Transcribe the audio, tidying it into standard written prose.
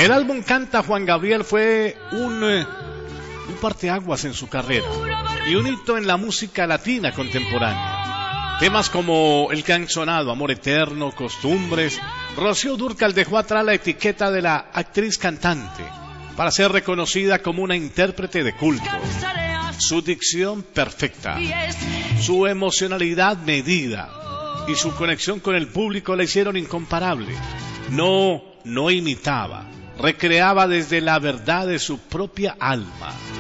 El álbum Canta Juan Gabriel fue un parteaguas en su carrera y un hito en la música latina contemporánea. Temas como el que han sonado, Amor Eterno, Costumbres. Rocío Dúrcal dejó atrás la etiqueta de la actriz cantante para ser reconocida como una intérprete de culto. Su dicción perfecta, su emocionalidad medida y su conexión con el público la hicieron incomparable. No imitaba, recreaba desde la verdad de su propia alma.